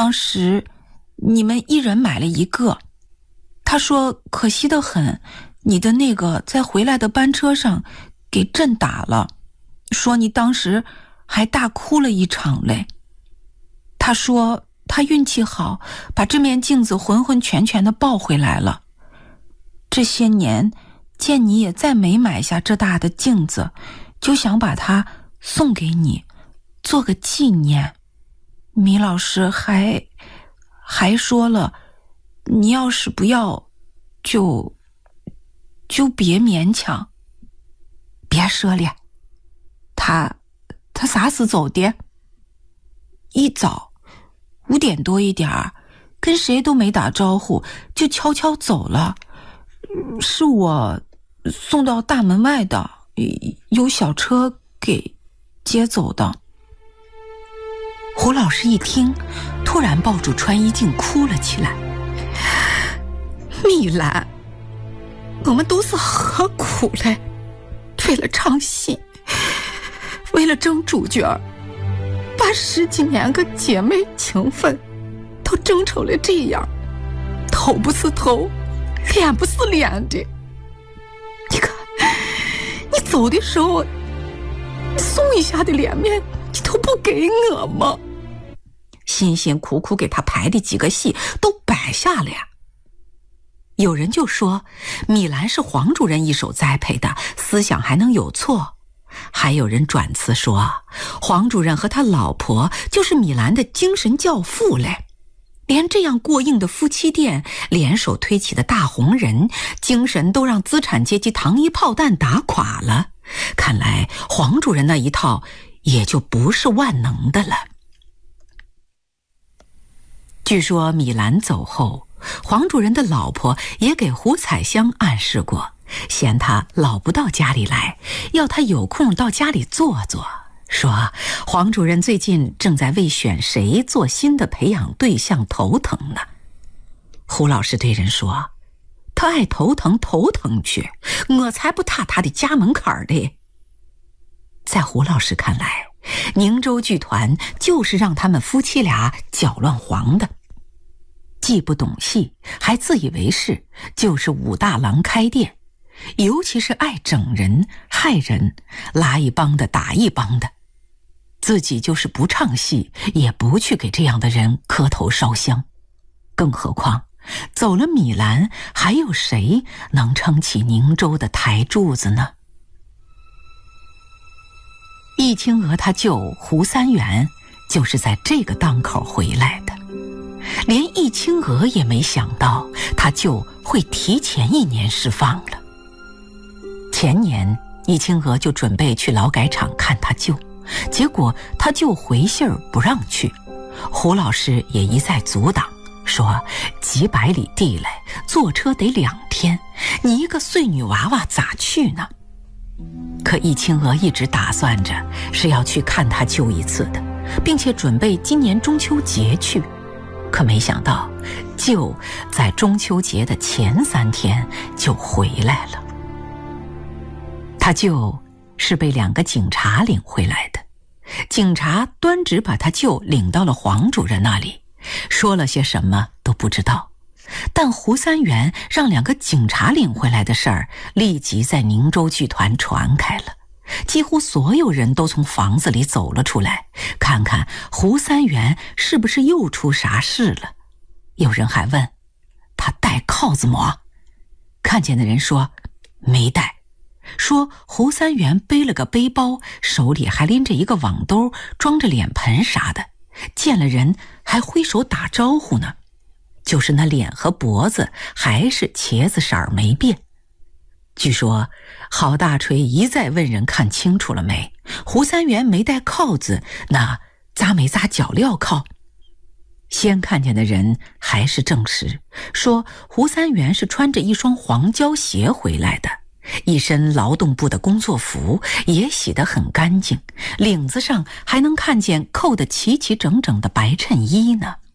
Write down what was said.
当时你们一人买了一个，他说可惜得很，你的那个在回来的班车上给震打了，说你当时还大哭了一场嘞。他说他运气好，把这面镜子浑浑全全地抱回来了。这些年见你也再没买下这大的镜子，就想把它送给你，做个纪念。米老师还说了，你要是不要，就别勉强，别说了。他啥时走的？一早5点多一点儿，跟谁都没打招呼，就悄悄走了。是我送到大门外的，有小车给接走的。胡老师一听，突然抱住穿衣镜哭了起来。米兰，我们都是何苦嘞？为了唱戏，为了争主角，把10几年个姐妹情分都争成了这样，头不是头，脸不是脸的。你看，你走的时候送一下的脸面你都不给我吗？辛辛苦苦给他排的几个戏都摆下了呀。有人就说米兰是黄主任一手栽培的，思想还能有错。还有人转词说黄主任和他老婆就是米兰的精神教父嘞，连这样过硬的夫妻店，联手推起的大红人，精神都让资产阶级糖衣炮弹打垮了。看来黄主任那一套也就不是万能的了。据说米兰走后，黄主任的老婆也给胡彩香暗示过，嫌他老不到家里来，要他有空到家里坐坐，说黄主任最近正在为选谁做新的培养对象头疼呢。胡老师对人说，他爱头疼去，我才不踏他的家门槛的。在胡老师看来，宁州剧团就是让他们夫妻俩搅乱黄的，既不懂戏，还自以为是，就是武大郎开店，尤其是爱整人害人，拉一帮的打一帮的。自己就是不唱戏，也不去给这样的人磕头烧香。更何况走了米兰，还有谁能撑起宁州的台柱子呢？易清娥他舅胡三元就是在这个档口回来的，连易清娥也没想到他舅会提前1年释放了。前年易清娥就准备去劳改场看他舅，结果他舅回信儿不让去，胡老师也一再阻挡，说几百里地来，坐车得2天，你一个碎女娃娃咋去呢？可易清娥一直打算着是要去看他舅一次的，并且准备今年中秋节去，可没想到舅在中秋节的前3天就回来了。他舅是被2个警察领回来的，警察端直把他舅领到了黄主任那里，说了些什么都不知道。但胡三元让2个警察领回来的事儿立即在宁州剧团传开了，几乎所有人都从房子里走了出来，看看胡三元是不是又出啥事了。有人还问他带铐子么？看见的人说没带，说胡三元背了个背包，手里还拎着一个网兜，装着脸盆啥的，见了人还挥手打招呼呢，就是那脸和脖子还是茄子色儿没变。据说郝大锤一再问人看清楚了没，胡三元没带铐子，那扎没扎脚镣铐？先看见的人还是证实，说胡三元是穿着一双黄胶鞋回来的，一身劳动部的工作服也洗得很干净，领子上还能看见扣得齐齐整整的白衬衣呢。